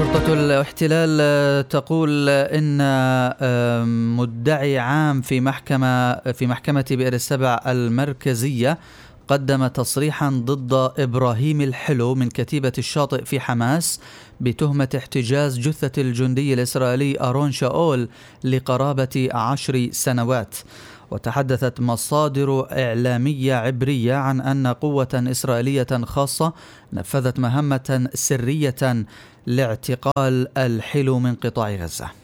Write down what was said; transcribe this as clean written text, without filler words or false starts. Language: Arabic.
شرطة الاحتلال تقول إن مدعي عام في محكمة بئر السبع المركزية قدم تصريحا ضد إبراهيم الحلو من كتيبة الشاطئ في حماس بتهمة احتجاز جثة الجندي الإسرائيلي آرون شاول لقرابة 10 سنوات. وتحدثت مصادر إعلامية عبرية عن أن قوة إسرائيلية خاصة نفذت مهمة سرية لاعتقال الحلو من قطاع غزة.